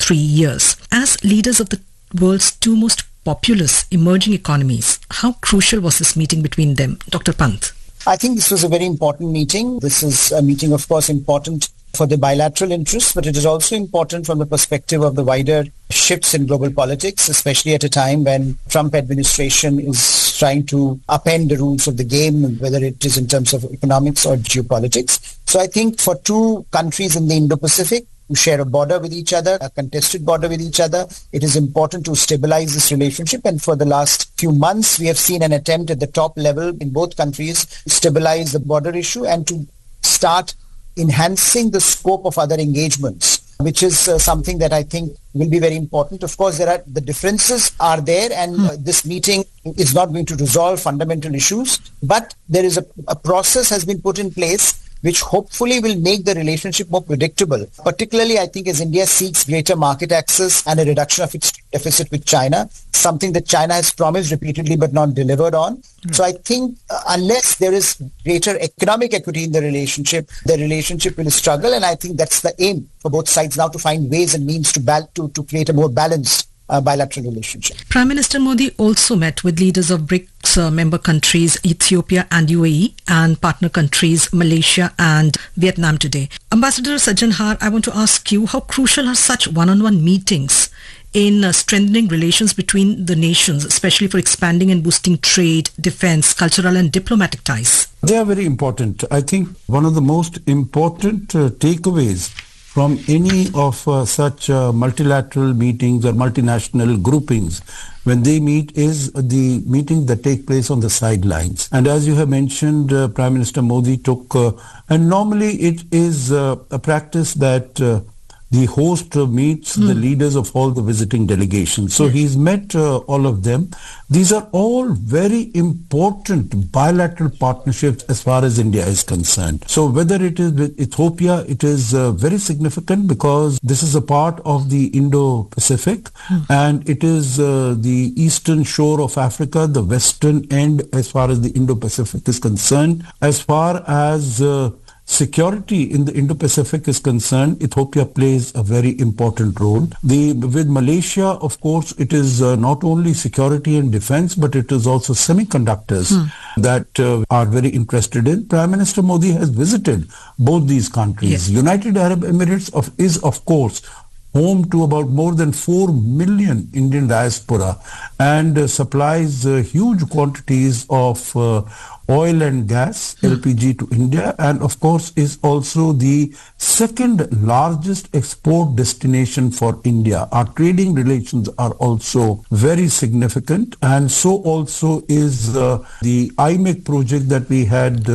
3 years. As leaders of the world's two most populous emerging economies, how crucial was this meeting between them? Dr. Pant. I think this was a very important meeting. This is a meeting, of course, important for the bilateral interests, but it is also important from the perspective of the wider shifts in global politics, especially at a time when Trump administration is trying to upend the rules of the game, whether it is in terms of economics or geopolitics. So I think for two countries in the Indo-Pacific who share a border with each other, a contested border with each other, it is important to stabilize this relationship. And for the last few months, we have seen an attempt at the top level in both countries to stabilize the border issue and to start enhancing the scope of other engagements, which is something that I think will be very important. Of course, the differences are there, and this meeting is not going to resolve fundamental issues, but there is a process has been put in place which hopefully will make the relationship more predictable, particularly I think as India seeks greater market access and a reduction of its deficit with China, something that China has promised repeatedly but not delivered on. So I think unless there is greater economic equity in the relationship will struggle, and I think that's the aim for both sides now, to find ways and means to create a more balanced bilateral relationship. Prime Minister Modi also met with leaders of BRICS member countries Ethiopia and UAE and partner countries Malaysia and Vietnam today. Ambassador Sajjan Har, I want to ask you, how crucial are such one-on-one meetings in strengthening relations between the nations, especially for expanding and boosting trade, defense, cultural and diplomatic ties? They are very important. I think one of the most important takeaways from any of such multilateral meetings or multinational groupings when they meet is the meetings that take place on the sidelines. And as you have mentioned, Prime Minister Modi took, and normally it is a practice that the host meets the leaders of all the visiting delegations. So he's met all of them. These are all very important bilateral partnerships as far as India is concerned. So whether it is with Ethiopia, it is very significant because this is a part of the Indo-Pacific and it is the eastern shore of Africa, the western end as far as the Indo-Pacific is concerned. As far as security in the Indo-Pacific is concerned, Ethiopia plays a very important role. With Malaysia, of course, it is not only security and defense, but it is also semiconductors that are very interested in. Prime Minister Modi has visited both these countries. Yes. United Arab Emirates is, of course, home to about more than 4 million Indian diaspora and supplies huge quantities of oil and gas, LPG to India, and of course is also the second largest export destination for India. Our trading relations are also very significant, and so also is the IMEC project that we had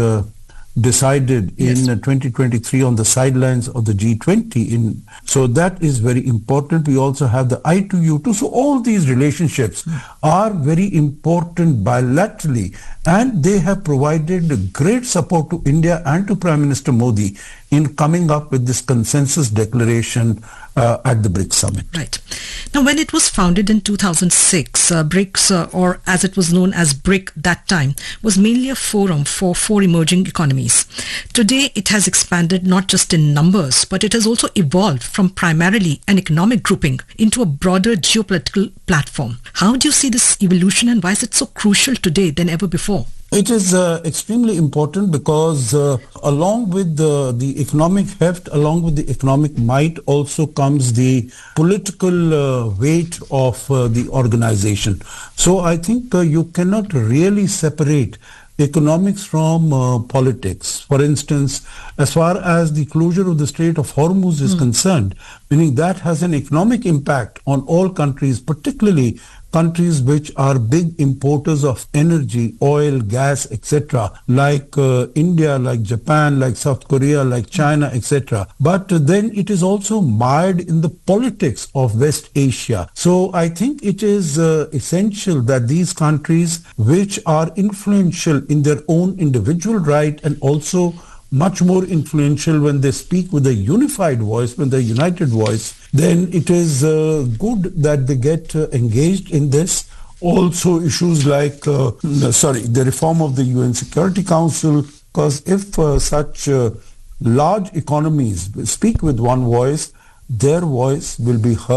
decided in 2023 on the sidelines of the G20. So that is very important. We also have the I2U2. So all these relationships are very important bilaterally, and they have provided great support to India and to Prime Minister Modi in coming up with this consensus declaration at the BRICS summit. Right. Now, when it was founded in 2006, BRICS, or as it was known as BRIC that time, was mainly a forum for 4 emerging economies. Today, it has expanded not just in numbers, but it has also evolved from primarily an economic grouping into a broader geopolitical platform. How do you see this evolution, and why is it so crucial today than ever before? It is extremely important because along with the economic heft, along with the economic might, also comes the political weight of the organization. So I think you cannot really separate economics from politics. For instance, as far as the closure of the Strait of Hormuz is concerned, meaning that has an economic impact on all countries, particularly countries which are big importers of energy, oil, gas, etc., like India, like Japan, like South Korea, like China, etc. But then it is also mired in the politics of West Asia. So I think it is essential that these countries, which are influential in their own individual right and also much more influential when they speak with a unified voice, when they're united voice, then it is good that they get engaged in this. Also issues like, the reform of the UN Security Council, because if such large economies speak with one voice, their voice will be heard.